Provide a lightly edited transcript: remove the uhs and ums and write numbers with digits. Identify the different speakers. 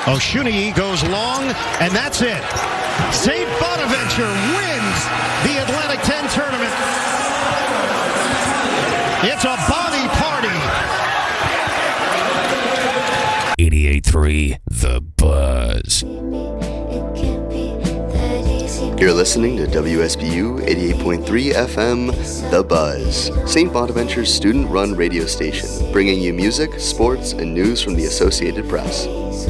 Speaker 1: Oshunyi goes long, and that's it. St. Bonaventure wins the Atlantic 10 tournament. It's a Bobby party.
Speaker 2: 88.3 The Buzz.
Speaker 3: You're listening to WSBU 88.3 FM, The Buzz, St. Bonaventure's student-run radio station, bringing you music, sports, and news from the Associated Press.